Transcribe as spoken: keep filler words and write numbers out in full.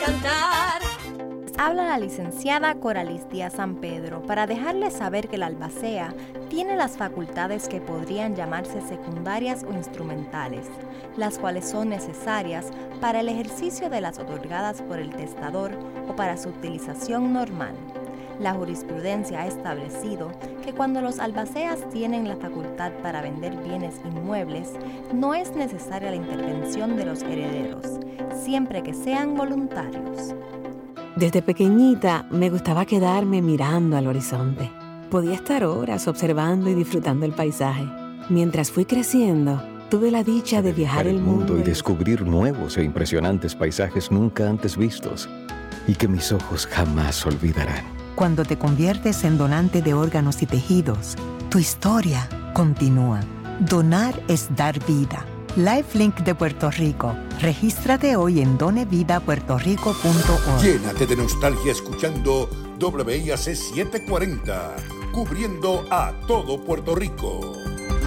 cantar. Habla la licenciada Coralis Díaz San Pedro para dejarles saber que la albacea tiene las facultades que podrían llamarse secundarias o instrumentales, las cuales son necesarias para el ejercicio de las otorgadas por el testador o para su utilización normal. La jurisprudencia ha establecido que cuando los albaceas tienen la facultad para vender bienes inmuebles, no es necesaria la intervención de los herederos, siempre que sean voluntarios. Desde pequeñita me gustaba quedarme mirando al horizonte. Podía estar horas observando y disfrutando el paisaje. Mientras fui creciendo, tuve la dicha de viajar el mundo y descubrir nuevos e impresionantes paisajes nunca antes vistos y que mis ojos jamás olvidarán. Cuando te conviertes en donante de órganos y tejidos, tu historia continúa. Donar es dar vida. LifeLink de Puerto Rico. Regístrate hoy en donevida puerto rico punto org. Llénate de nostalgia escuchando W I A C setecientos cuarenta, cubriendo a todo Puerto Rico.